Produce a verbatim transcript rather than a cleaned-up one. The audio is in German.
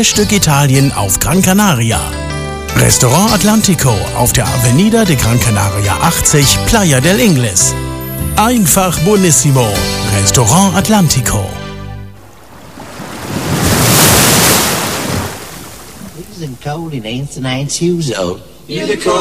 Stück Italien auf Gran Canaria. Restaurant Atlantico auf der Avenida de Gran Canaria achtzig, Playa del Ingles. Einfach buonissimo. Restaurant Atlantico. Freezing cold in Ensign Shoes.